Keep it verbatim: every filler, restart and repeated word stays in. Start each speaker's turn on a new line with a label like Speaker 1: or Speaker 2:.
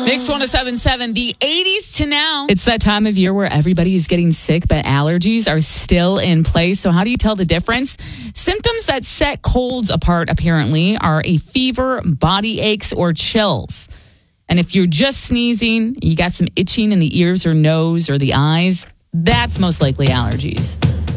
Speaker 1: Mix one oh seven point seven, the eighties to now.
Speaker 2: It's that time of year where everybody is getting sick, but allergies are still in place. So how do you tell the difference? Symptoms that set colds apart, apparently, are a fever, body aches, or chills. And if you're just sneezing, you got some itching in the ears or nose or the eyes, that's most likely allergies.